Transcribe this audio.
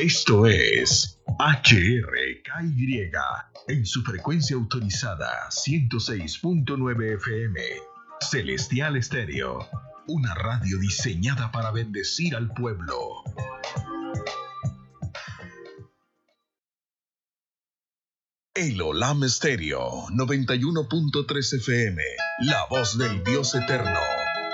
Esto es HRKY en su frecuencia autorizada 106.9 FM. Celestial Estéreo, una radio diseñada para bendecir al pueblo. El Olam Estéreo 91.3 FM, la voz del Dios eterno.